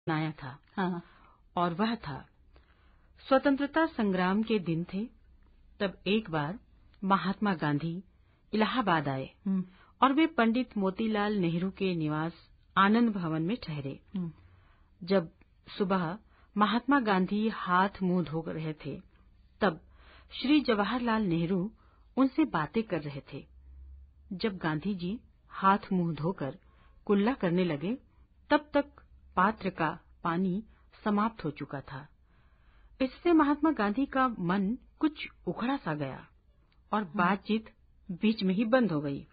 बनाया था। हाँ। और वह था, स्वतंत्रता संग्राम के दिन थे। तब एक बार महात्मा गांधी इलाहाबाद आए और वे पंडित मोतीलाल नेहरू के निवास आनंद भवन में ठहरे। जब सुबह महात्मा गांधी हाथ मुंह धो रहे थे, तब श्री जवाहरलाल नेहरू उनसे बातें कर रहे थे। जब गांधी जी हाथ मुंह धोकर कुल्ला करने लगे, तब तक पात्र का पानी समाप्त हो चुका था। इससे महात्मा गांधी का मन कुछ उखड़ा सा गया और बातचीत बीच में ही बंद हो गई।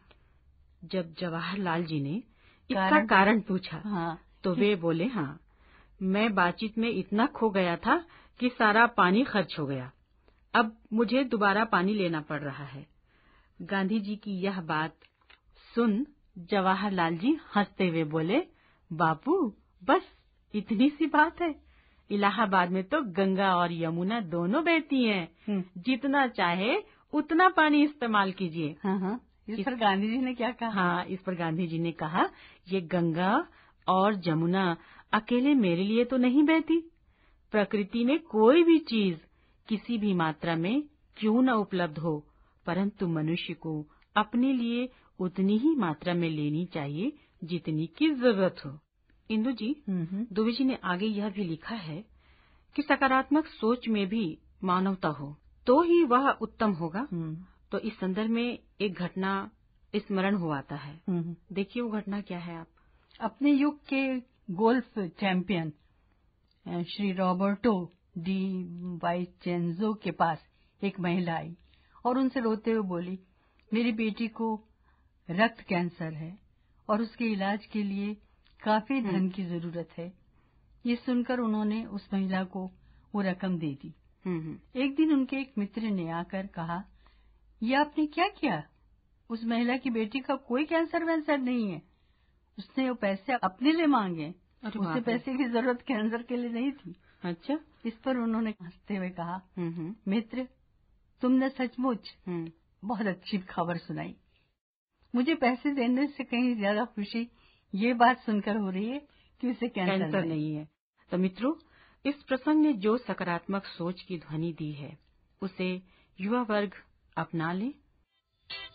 जब जवाहरलाल जी ने इसका कारण पूछा, तो वे बोले, हाँ, मैं बातचीत में इतना खो गया था कि सारा पानी खर्च हो गया। अब मुझे दोबारा पानी लेना पड़ रहा है। गांधी जी की यह बात सुन जवाहरलाल जी हंसते हुए बोले, बापू, बस इतनी सी बात है। इलाहाबाद में तो गंगा और यमुना दोनों बहती हैं। जितना चाहे उतना पानी इस्तेमाल कीजिए। इस पर गांधी जी ने क्या कहा? हाँ, इस पर गांधी जी ने कहा, ये गंगा और यमुना अकेले मेरे लिए तो नहीं बहती। प्रकृति में कोई भी चीज किसी भी मात्रा में क्यों न उपलब्ध हो, परंतु मनुष्य को अपने लिए उतनी ही मात्रा में लेनी चाहिए जितनी की जरूरत हो। इंदु जी, दुबे जी ने आगे यह भी लिखा है कि सकारात्मक सोच में भी मानवता हो तो ही वह उत्तम होगा। तो इस संदर्भ में एक घटना स्मरण हो आता है। देखिए वो घटना क्या है। आप अपने युग के golf champion Shri Roberto D वाइचेंजो के पास एक महिला आई और उनसे रोते हुए बोली, मेरी बेटी को रक्त कैंसर है और उसके इलाज के लिए काफी धन की जरूरत है। ये सुनकर उन्होंने उस महिला को वो रकम दे दी। एक दिन उनके एक मित्र ने आकर कहा, ये आपने क्या किया? उस महिला की बेटी का कोई कैंसर वैंसर नहीं है। उसने वो पैसे अपने लिए मांगे। उसे पैसे की जरूरत कैंसर के लिए नहीं थी। अच्छा। इस पर उन्होंने हंसते हुए कहा, मित्र, तुमने सचमुच बहुत अच्छी खबर सुनाई। मुझे पैसे देने से कहीं ज्यादा खुशी ये बात सुनकर हो रही है कि उसे कैंसर नहीं है। तो मित्रों, इस प्रसंग ने जो सकारात्मक सोच की ध्वनि दी है, उसे युवा वर्ग अपना ले।